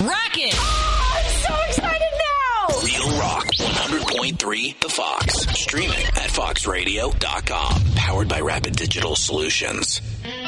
Rockin'. Oh, I'm so excited now. Real Rock 100.3 The Fox. Streaming at foxradio.com. Powered by Rapid Digital Solutions.